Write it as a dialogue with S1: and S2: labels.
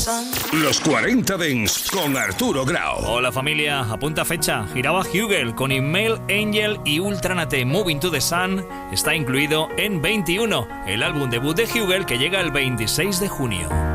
S1: Los 40 Dents con Arturo Grau.
S2: Hola familia, apunta fecha. Giraba Hugel con Email, Angel y Ultranate. Moving to the Sun está incluido en 21, el álbum debut de Hugel que llega el 26 de junio.